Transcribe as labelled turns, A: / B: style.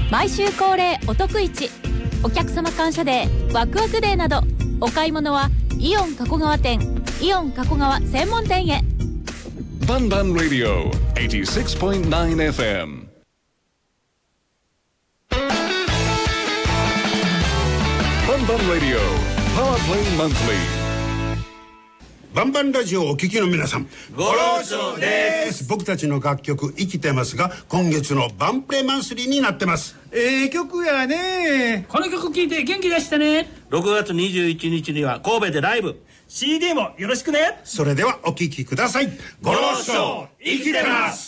A: 毎週恒例お得市、お客様感謝デー、ワクワクデーなど、お買い物はイオン加古川店、イオン加古川専門店へ。
B: バンバンラディオ 86.9 FM。 バンバンラディオパワープレイマンスリー。
C: バンバンラジオをお聞きの皆さん、
D: ご労長です。
C: 僕たちの楽曲生きてますが、今月のバンプレマンスリーになってます。
D: 曲やね。
E: この曲聴いて元気出したね。
D: 6月21日には神戸でライブ、
E: CD もよろしくね。
C: それではお聞きください。
D: ご労長生きてます。